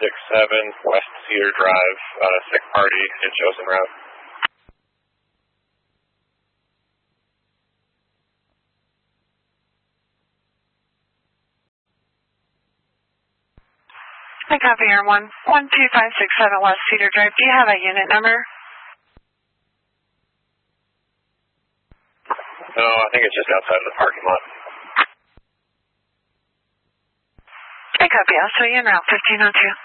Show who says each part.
Speaker 1: West Cedar Drive, sick party in Chosen Route.
Speaker 2: I copy your 12567 West Cedar Drive. Do you have a unit number?
Speaker 1: No, I think it's just outside of the parking lot.
Speaker 2: I copy. I'll show you in route 1502.